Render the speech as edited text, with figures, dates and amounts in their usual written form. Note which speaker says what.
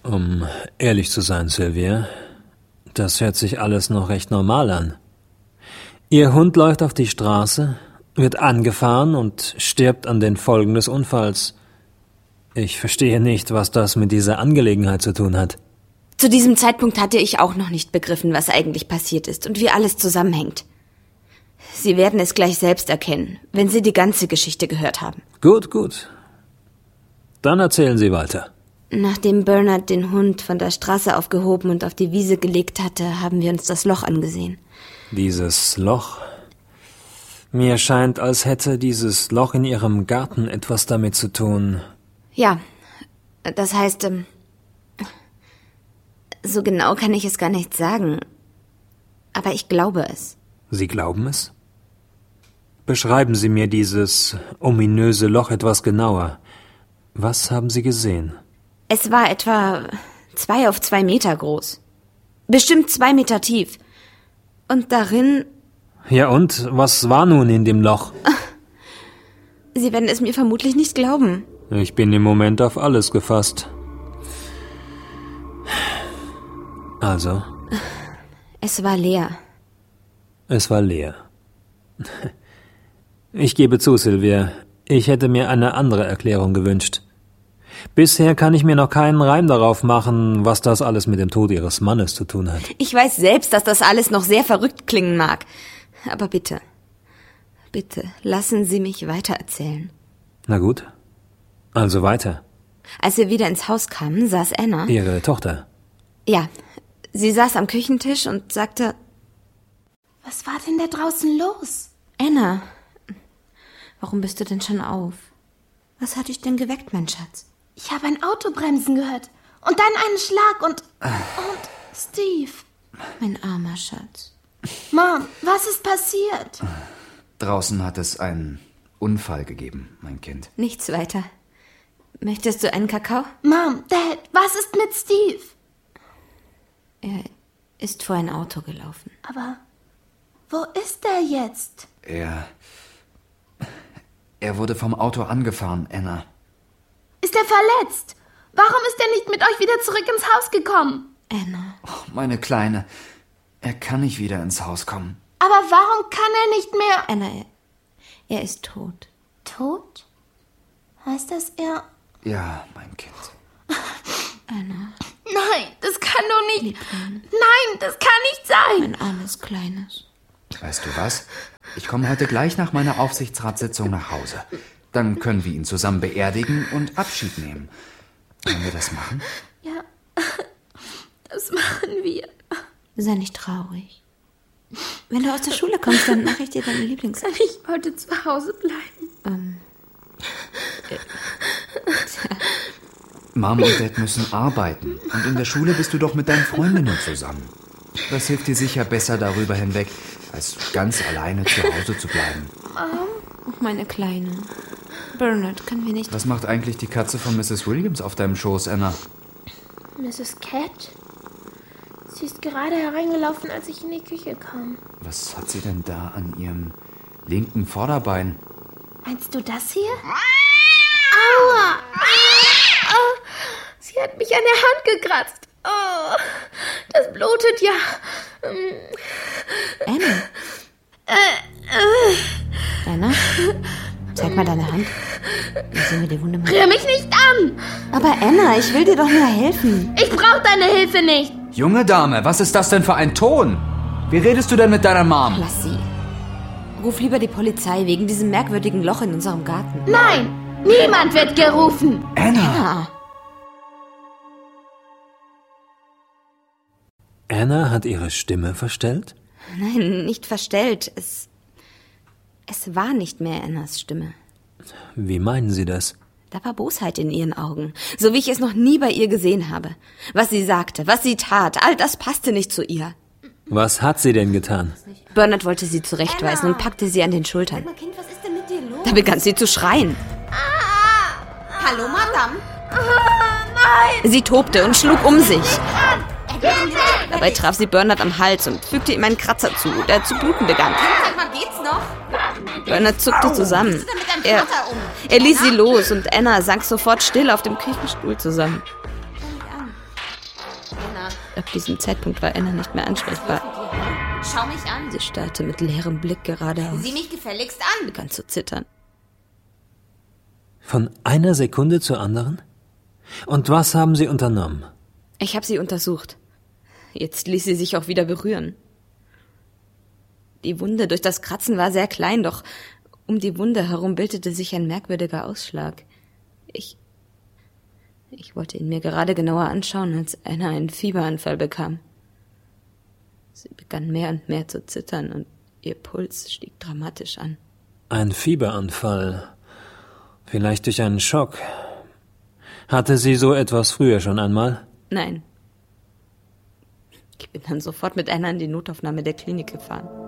Speaker 1: Um ehrlich zu sein, Sylvia, das hört sich alles noch recht normal an. Ihr Hund läuft auf die Straße, wird angefahren und stirbt an den Folgen des Unfalls. Ich verstehe nicht, was das mit dieser Angelegenheit zu tun hat.
Speaker 2: Zu diesem Zeitpunkt hatte ich auch noch nicht begriffen, was eigentlich passiert ist und wie alles zusammenhängt. Sie werden es gleich selbst erkennen, wenn Sie die ganze Geschichte gehört haben.
Speaker 1: Gut. Dann erzählen Sie weiter.
Speaker 2: Nachdem Bernard den Hund von der Straße aufgehoben und auf die Wiese gelegt hatte, haben wir uns das Loch angesehen.
Speaker 1: Dieses Loch? Mir scheint, als hätte dieses Loch in Ihrem Garten etwas damit zu tun.
Speaker 2: Ja, das heißt, so genau kann ich es gar nicht sagen. Aber ich glaube es.
Speaker 1: Sie glauben es? Beschreiben Sie mir dieses ominöse Loch etwas genauer. Was haben Sie gesehen?
Speaker 2: Es war etwa 2 auf 2 Meter groß. Bestimmt 2 Meter tief. Und darin...
Speaker 1: Ja und? Was war nun in dem Loch?
Speaker 2: Sie werden es mir vermutlich nicht glauben.
Speaker 1: Ich bin im Moment auf alles gefasst. Also?
Speaker 2: Es war leer.
Speaker 1: Es war leer. Ich gebe zu, Sylvia, ich hätte mir eine andere Erklärung gewünscht. Bisher kann ich mir noch keinen Reim darauf machen, was das alles mit dem Tod Ihres Mannes zu tun hat.
Speaker 2: Ich weiß selbst, dass das alles noch sehr verrückt klingen mag. Aber bitte, lassen Sie mich weitererzählen.
Speaker 1: Na gut, also weiter.
Speaker 2: Als wir wieder ins Haus kamen, saß Anna...
Speaker 1: Ihre Tochter?
Speaker 2: Ja, sie saß am Küchentisch und sagte...
Speaker 3: Was war denn da draußen los?
Speaker 2: Anna, warum bist du denn schon auf? Was hat dich denn geweckt, mein Schatz?
Speaker 3: Ich habe ein Auto bremsen gehört. Und dann einen Schlag und Steve.
Speaker 2: Mein armer Schatz.
Speaker 3: Mom, was ist passiert?
Speaker 4: Draußen hat es einen Unfall gegeben, mein Kind.
Speaker 2: Nichts weiter. Möchtest du einen Kakao?
Speaker 3: Mom, Dad, was ist mit Steve?
Speaker 2: Er ist vor ein Auto gelaufen.
Speaker 3: Aber wo ist er jetzt?
Speaker 4: Er wurde vom Auto angefahren, Anna.
Speaker 3: Ist er verletzt? Warum ist er nicht mit euch wieder zurück ins Haus gekommen?
Speaker 2: Anna.
Speaker 4: Oh, meine Kleine. Er kann nicht wieder ins Haus kommen.
Speaker 3: Aber warum kann er nicht mehr...
Speaker 2: Anna, er ist tot.
Speaker 3: Tot? Heißt das er...
Speaker 4: Ja, mein Kind.
Speaker 2: Anna.
Speaker 3: Nein, das kann doch nicht...
Speaker 2: Liebling.
Speaker 3: Nein, das kann nicht sein.
Speaker 2: Mein armes Kleines.
Speaker 4: Weißt du was? Ich komme heute gleich nach meiner Aufsichtsratssitzung nach Hause. Dann können wir ihn zusammen beerdigen und Abschied nehmen. Wollen wir das machen?
Speaker 3: Ja, das machen wir.
Speaker 2: Sei nicht traurig. Wenn du aus der Schule kommst, dann mache ich dir deine Lieblings...
Speaker 3: Kann ich heute zu Hause bleiben?
Speaker 4: Mom und Dad müssen arbeiten. Und in der Schule bist du doch mit deinen Freundinnen zusammen. Das hilft dir sicher besser darüber hinweg, als ganz alleine zu Hause zu bleiben.
Speaker 2: Ach, meine Kleine. Bernard, können wir nicht...
Speaker 4: Was macht eigentlich die Katze von Mrs. Williams auf deinem Schoß, Anna?
Speaker 3: Mrs. Cat? Sie ist gerade hereingelaufen, als ich in die Küche kam.
Speaker 4: Was hat sie denn da an ihrem linken Vorderbein?
Speaker 3: Meinst du das hier? Aua! Sie hat mich an der Hand gekratzt. Oh, das blutet ja.
Speaker 2: Anna? Anna? Zeig mal deine Hand. Dann sehen wir die Wunde mal.
Speaker 3: Rühr mich nicht an!
Speaker 2: Aber Anna, ich will dir doch nur helfen.
Speaker 3: Ich brauche deine Hilfe nicht.
Speaker 4: Junge Dame, was ist das denn für ein Ton? Wie redest du denn mit deiner Mom?
Speaker 2: Lass sie. Ruf lieber die Polizei wegen diesem merkwürdigen Loch in unserem Garten.
Speaker 3: Nein, niemand wird gerufen.
Speaker 4: Anna!
Speaker 1: Anna hat ihre Stimme verstellt?
Speaker 2: Nein, nicht verstellt. Es war nicht mehr Annas Stimme.
Speaker 1: Wie meinen Sie das?
Speaker 2: Da war Bosheit in ihren Augen, so wie ich es noch nie bei ihr gesehen habe. Was sie sagte, was sie tat, all das passte nicht zu ihr.
Speaker 1: Was hat sie denn getan?
Speaker 2: Bernard wollte sie zurechtweisen und packte sie an den Schultern.
Speaker 3: Kind, was ist denn mit dir los?
Speaker 2: Da begann sie zu schreien.
Speaker 3: Hallo, Madame. Nein!
Speaker 2: Sie tobte und schlug um sich. Dabei traf sie Bernard am Hals und fügte ihm einen Kratzer zu, der zu bluten begann.
Speaker 3: Sag mal, geht's noch?
Speaker 2: Bernard zuckte zusammen.
Speaker 3: Was ist denn mit deinem Vater um?
Speaker 2: Er ließ sie los und Anna sank sofort still auf dem Küchenstuhl zusammen. Ab diesem Zeitpunkt war Anna nicht mehr ansprechbar.
Speaker 5: Schau mich an.
Speaker 2: Sie starrte mit leerem Blick geradeaus.
Speaker 5: Sieh mich gefälligst an.
Speaker 2: Begann zu zittern.
Speaker 1: Von einer Sekunde zur anderen? Und was haben Sie unternommen?
Speaker 2: Ich habe sie untersucht. Jetzt ließ sie sich auch wieder berühren. Die Wunde durch das Kratzen war sehr klein, doch um die Wunde herum bildete sich ein merkwürdiger Ausschlag. Ich wollte ihn mir gerade genauer anschauen, als Anna einen Fieberanfall bekam. Sie begann mehr und mehr zu zittern und ihr Puls stieg dramatisch an.
Speaker 1: Ein Fieberanfall. Vielleicht durch einen Schock. Hatte sie so etwas früher schon einmal?
Speaker 2: Nein. Ich bin dann sofort mit Anna in die Notaufnahme der Klinik gefahren.